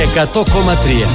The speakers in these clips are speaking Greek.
100,3.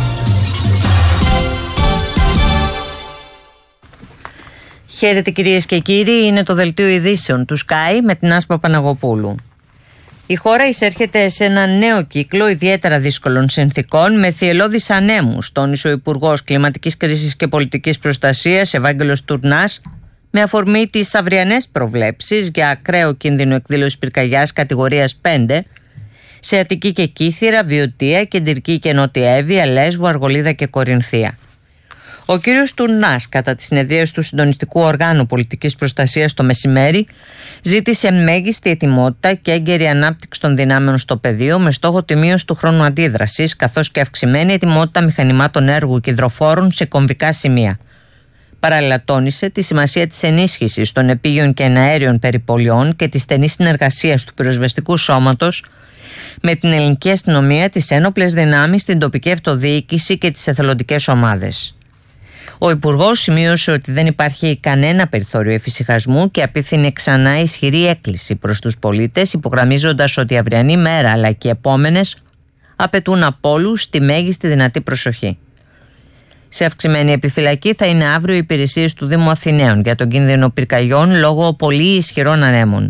Χαίρετε κυρίες και κύριοι, είναι το δελτίο ειδήσεων του Sky με την Άσπα Παναγοπούλου. Η χώρα εισέρχεται σε ένα νέο κύκλο ιδιαίτερα δύσκολων συνθηκών με θυελλώδεις ανέμους, τόνισε ο Υπουργός Κλιματικής Κρίσης και Πολιτικής Προστασίας Ευάγγελος Τουρνάς, με αφορμή τις αυριανές προβλέψεις για ακραίο κίνδυνο εκδήλωσης πυρκαγιάς κατηγορίας 5 σε Αττική και Κύθυρα, Βιωτία, Κεντρική και Νότια Εύβοια, Λέσβο, Αργολίδα και Κορινθία. Ο κύριος Τουρνάς, κατά τις συνεδρίες του Συντονιστικού Οργάνου Πολιτικής Προστασίας το μεσημέρι, ζήτησε μέγιστη ετοιμότητα και έγκαιρη ανάπτυξη των δυνάμεων στο πεδίο με στόχο τη μείωση του χρόνου αντίδρασης, καθώς και αυξημένη ετοιμότητα μηχανημάτων έργου και υδροφόρων σε κομβικά σημεία. Παράλληλα, τόνισε τη σημασία της ενίσχυσης των επίγειων και εναέριων περιπολιών και της στενής συνεργασίας του πυροσβεστικού σώματος με την ελληνική αστυνομία, τις ένοπλες δυνάμεις, την τοπική αυτοδιοίκηση και τις εθελοντικές ομάδες. Ο Υπουργός σημείωσε ότι δεν υπάρχει κανένα περιθώριο εφησυχασμού και απίφθινε ξανά ισχυρή έκκληση προς τους πολίτες, υπογραμμίζοντας ότι η αυριανή μέρα αλλά και οι επόμενες απαιτούν από όλους τη μέγιστη δυνατή προσοχή. Σε αυξημένη επιφυλακή θα είναι αύριο οι υπηρεσίες του Δήμου Αθηναίων για τον κίνδυνο πυρκαγιών λόγω πολύ ισχυρών ανέμων.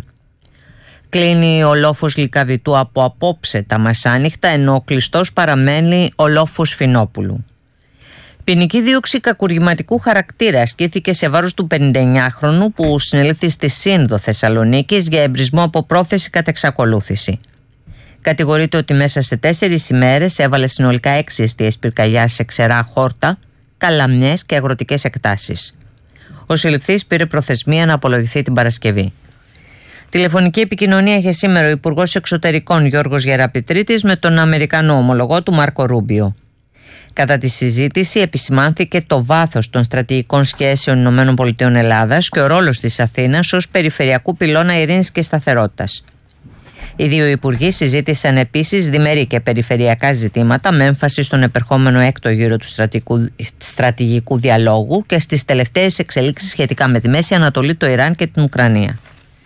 Κλείνει ο λόφος Λυκαβητού από απόψε τα μεσάνυχτα, ενώ ο κλειστός παραμένει ο λόφος Φινόπουλου. Ποινική δίωξη κακουργηματικού χαρακτήρα ασκήθηκε σε βάρος του 59χρονου που συνελήφθη στη Σύνδο Θεσσαλονίκης για εμπρισμό από πρόθεση κατά εξακολούθηση. Κατηγορείται ότι μέσα σε 4 ημέρες έβαλε συνολικά 6 εστίες πυρκαγιάς σε ξερά χόρτα, καλαμιές και αγροτικές εκτάσεις. Ο συλληφθής πήρε προθεσμία να απολογηθεί την Παρασκευή. Τηλεφωνική επικοινωνία είχε σήμερα ο Υπουργός Εξωτερικών Γιώργος Γεραπητρίτης με τον Αμερικανό ομολογό του Μάρκο Ρούμπιο. Κατά τη συζήτηση επισημάνθηκε το βάθος των στρατηγικών σχέσεων ΗΠΑ και ο ρόλος της Αθήνας ως περιφερειακού πυλώνα ειρήνης και σταθερότητας. Οι δύο υπουργοί συζήτησαν επίσης διμερή και περιφερειακά ζητήματα με έμφαση στον επερχόμενο έκτο γύρο του στρατηγικού διαλόγου και στις τελευταίες εξελίξεις σχετικά με τη Μέση Ανατολή, το Ιράν και την Ουκρανία.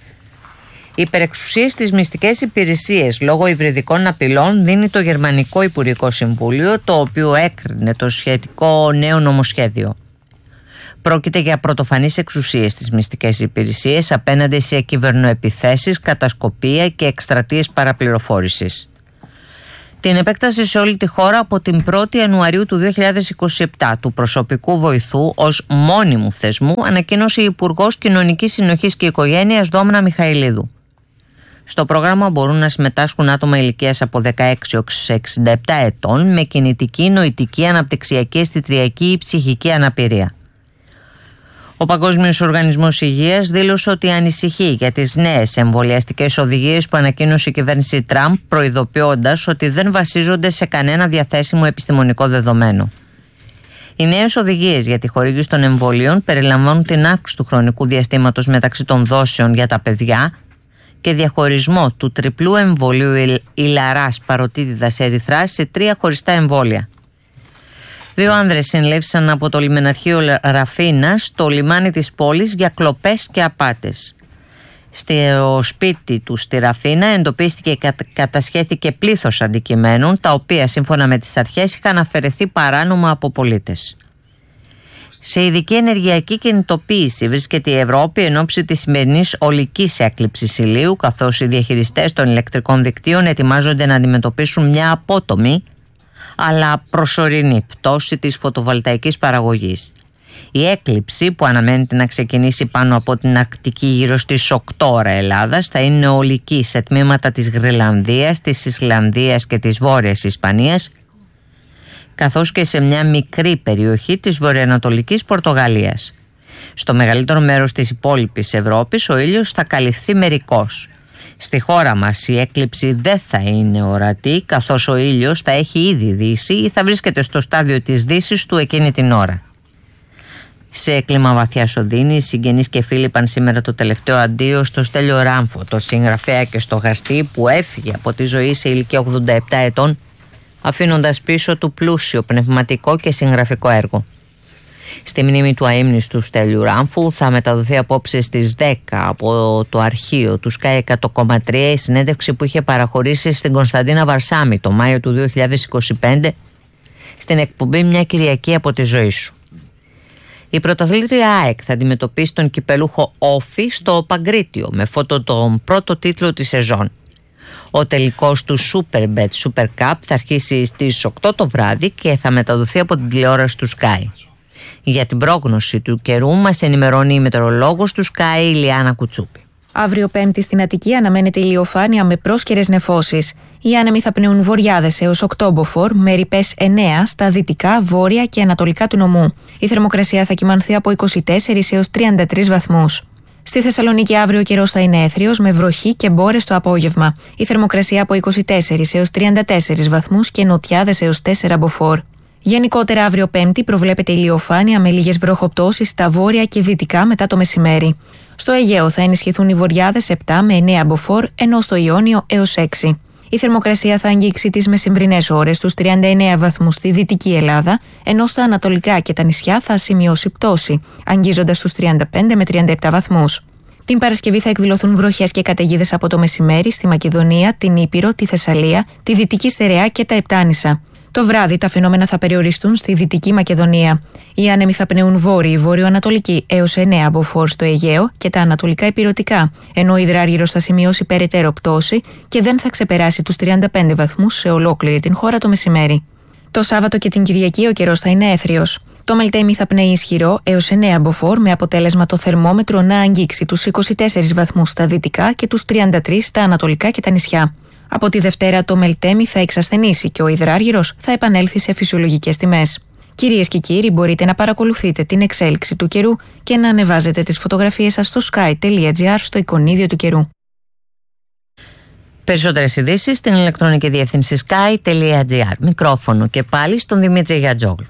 Οι υπερεξουσίες στις μυστικές υπηρεσίες λόγω υβριδικών απειλών δίνει το Γερμανικό Υπουργικό Συμβούλιο, το οποίο έκρινε το σχετικό νέο νομοσχέδιο. Πρόκειται για πρωτοφανείς εξουσίες στις μυστικές υπηρεσίες απέναντι σε κυβερνοεπιθέσεις, κατασκοπία και εκστρατείες παραπληροφόρησης. Την επέκταση σε όλη τη χώρα από την 1η Ιανουαρίου του 2027 του προσωπικού βοηθού ως μόνιμου θεσμού ανακοίνωσε η Υπουργός Κοινωνικής Συνοχής και Οικογένειας Δόμνα Μιχαηλίδου. Στο πρόγραμμα μπορούν να συμμετάσχουν άτομα ηλικίας από 16 έως 67 ετών με κινητική, νοητική, αναπτυξιακή, αισθητριακή ή ψυχική αναπηρία. Ο Παγκόσμιος Οργανισμός Υγείας δήλωσε ότι ανησυχεί για τις νέες εμβολιαστικές οδηγίες που ανακοίνωσε η κυβέρνηση Τραμπ, προειδοποιώντας ότι δεν βασίζονται σε κανένα διαθέσιμο επιστημονικό δεδομένο. Οι νέες οδηγίες για τη χορήγηση των εμβολίων περιλαμβάνουν την αύξηση του χρονικού διαστήματος μεταξύ των δόσεων για τα παιδιά και διαχωρισμό του τριπλού εμβολίου ηλαράς παροτίτιδας ερυθράς σε 3 χωριστά εμβόλια. 2 άνδρες συνελήφθησαν από το λιμεναρχείο Ραφίνα στο λιμάνι της πόλης για κλοπές και απάτες. Στο σπίτι του στη Ραφίνα εντοπίστηκε και κατασχέθηκε πλήθος αντικειμένων, τα οποία σύμφωνα με τις αρχές είχαν αφαιρεθεί παράνομα από πολίτες. Σε ειδική ενεργειακή κινητοποίηση βρίσκεται η Ευρώπη εν ώψη της σημερινής ολικής έκλειψης ηλίου, καθώς οι διαχειριστές των ηλεκτρικών δικτύων ετοιμάζονται να αντιμετωπίσουν μια απότομη αλλά προσωρινή πτώση της φωτοβολταϊκής παραγωγής. Η έκλειψη, που αναμένεται να ξεκινήσει πάνω από την Αρκτική γύρω στις 8 ώρα Ελλάδας, θα είναι ολική σε τμήματα της Γρυλανδίας, της Ισλανδίας και της Βόρειας Ισπανίας, καθώς και σε μια μικρή περιοχή της βορειοανατολικής Πορτογαλίας. Στο μεγαλύτερο μέρος της υπόλοιπης Ευρώπης ο ήλιος θα καλυφθεί μερικώς. Στη χώρα μας η έκλειψη δεν θα είναι ορατή, καθώς ο ήλιος θα έχει ήδη δύσει ή θα βρίσκεται στο στάδιο της δύσης του εκείνη την ώρα. Σε κλίμα βαθιάς οδύνη, οι συγγενείς και φίλοι είπαν σήμερα το τελευταίο αντίο στο Στέλιο Ράμφο, το συγγραφέα και στοχαστή που έφυγε από τη ζωή σε ηλικία 87 ετών, αφήνοντας πίσω του πλούσιο πνευματικό και συγγραφικό έργο. Στη μνήμη του αείμνηστου Στέλιου Ράμφου θα μεταδοθεί απόψε στις 10 από το αρχείο του Sky 100,3 η συνέντευξη που είχε παραχωρήσει στην Κωνσταντίνα Βαρσάμι το Μάιο του 2025 στην εκπομπή «Μια Κυριακή από τη ζωή σου». Η πρωταθλήτρια ΑΕΚ θα αντιμετωπίσει τον κυπελούχο Όφη στο Παγκρίτιο με φώτο τον πρώτο τίτλο της σεζόν. Ο τελικός του Superbet Super Cup θα αρχίσει στις 8 το βράδυ και θα μεταδοθεί από την τηλεόραση του Sky. Για την πρόγνωση του καιρού μας ενημερώνει η μετεωρολόγος του Sky Ηλιάνα Κουτσούπη. Αύριο Πέμπτη στην Αττική αναμένεται ηλιοφάνεια με πρόσκαιρες νεφώσεις. Οι άνεμοι θα πνέουν βορειάδες έως 8 μποφόρ με ρηπές 9 στα δυτικά, βόρεια και ανατολικά του νομού. Η θερμοκρασία θα κυμανθεί από 24 έως 33 βαθμούς. Στη Θεσσαλονίκη αύριο ο καιρός θα είναι έθριος με βροχή και μπόρες το απόγευμα. Η θερμοκρασία από 24 έως 34 βαθμούς και νοτιάδες έως 4 μποφόρ. Γενικότερα αύριο Πέμπτη προβλέπεται ηλιοφάνεια με λίγες βροχοπτώσεις στα βόρεια και δυτικά μετά το μεσημέρι. Στο Αιγαίο θα ενισχυθούν οι βορειάδες 7 με 9 μποφόρ, ενώ στο Ιόνιο έως 6. Η θερμοκρασία θα αγγίξει τις μεσημβρινές ώρες στους 39 βαθμούς στη Δυτική Ελλάδα, ενώ στα ανατολικά και τα νησιά θα σημειώσει πτώση, αγγίζοντας τους 35 με 37 βαθμούς. Την Παρασκευή θα εκδηλωθούν βροχές και καταιγίδες από το μεσημέρι στη Μακεδονία, την Ήπειρο, τη Θεσσαλία, τη Δυτική Στερεά και τα Επτάνησα. Το βράδυ τα φαινόμενα θα περιοριστούν στη Δυτική Μακεδονία. Οι άνεμοι θα πνέουν βόρειοι, βορειοανατολικοί έως 9 μποφόρ στο Αιγαίο και τα ανατολικά ηπειρωτικά, ενώ ο υδράργυρος θα σημειώσει περαιτέρω πτώση και δεν θα ξεπεράσει τους 35 βαθμούς σε ολόκληρη την χώρα το μεσημέρι. Το Σάββατο και την Κυριακή ο καιρός θα είναι έθριος. Το Μελτέμι θα πνέει ισχυρό έως 9 μποφόρ με αποτέλεσμα το θερμόμετρο να αγγίξει τους 24 βαθμούς στα δυτικά και τους 33 στα ανατολικά και τα νησιά. Από τη Δευτέρα το Μελτέμι θα εξασθενήσει και ο υδράργυρος θα επανέλθει σε φυσιολογικές τιμές. Κυρίες και κύριοι, μπορείτε να παρακολουθείτε την εξέλιξη του καιρού και να ανεβάζετε τις φωτογραφίες σας στο sky.gr στο εικονίδιο του καιρού. Περισσότερες ειδήσεις στην ηλεκτρονική διεύθυνση sky.gr. Μικρόφωνο και πάλι στον Δημήτρη Γιατζόγλου.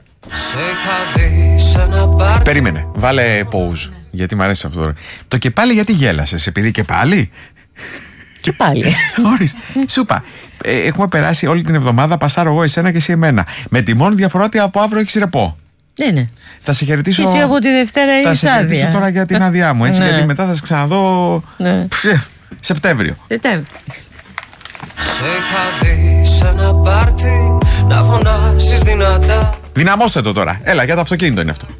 Περίμενε, βάλε pause, γιατί μου αρέσει αυτό. Το και πάλι γιατί γέλασες, επειδή και πάλι... Και πάλι. Ορίστε. Σου είπα. Έχουμε περάσει όλη την εβδομάδα. Πασάρω εγώ εσένα και εσύ εμένα. Με τη μόνη διαφορά ότι από αύριο έχεις ρεπό. Ναι. Θα σε χαιρετήσω. Εσύ από τη Δευτέρα έχεις άδεια. Θα σε χαιρετήσω τώρα για την άδειά μου. Έτσι, γιατί μετά θα σε ξαναδώ. Σεπτέμβριο. Σε είχα δει σε ένα πάρτι να φωνάζεις δυνατά. Δυναμώστε το τώρα. Έλα, για το αυτοκίνητο είναι αυτό.